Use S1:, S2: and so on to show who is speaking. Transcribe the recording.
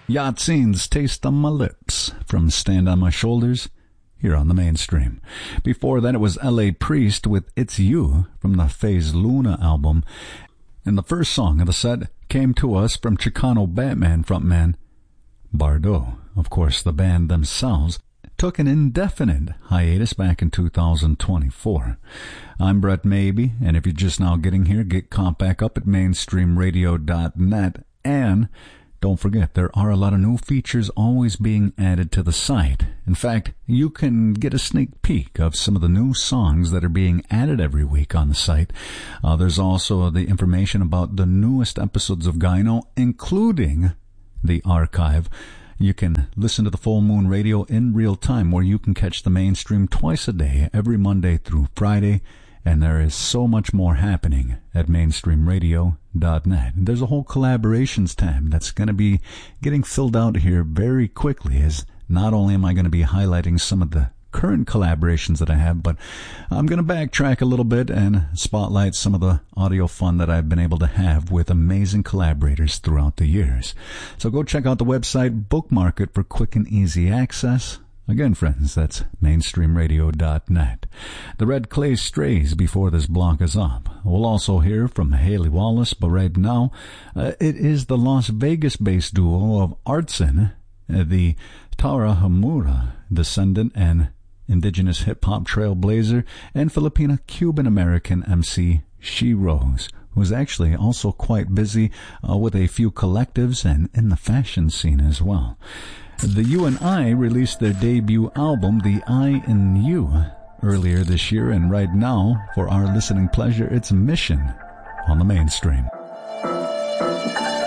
S1: Yahtzeens Taste on My Lips from Stand on My Shoulders here on the Mainstream. Before that, it was L.A. Priest with It's You from the Phase Luna album. And the first song of the set came to us from Chicano Batman frontman Bardot. Of course, the band themselves took an indefinite hiatus back in 2024. I'm Brett Maybe, and if you're just now getting here, get caught back up at mainstreamradio.net. And don't forget, there are a lot of new features always being added to the site. In fact, you can get a sneak peek of some of the new songs that are being added every week on the site. There's also the information about the newest episodes of Gyno, including the archive. You can listen to the Full Moon Radio in real time, where you can catch the Mainstream twice a day, every Monday through Friday. And there is so much more happening at mainstreamradio.net. There's a whole collaborations tab that's going to be getting filled out here very quickly, as not only am I going to be highlighting some of the current collaborations that I have, but I'm going to backtrack a little bit and spotlight some of the audio fun that I've been able to have with amazing collaborators throughout the years. So go check out the website, bookmark it for quick and easy access. Again, friends, that's mainstreamradio.net. The Red Clay Strays before this block is up. We'll also hear from Haley Wallace, but right now, it is the Las Vegas-based duo of Artson, the Tara Hamura descendant and indigenous hip-hop trailblazer, and Filipina-Cuban-American MC She Rose, who is actually also quite busy with a few collectives and in the fashion scene as well. The U and I released their debut album, The I in You, earlier this year, and right now, for our listening pleasure, it's Mission on the Mainstream.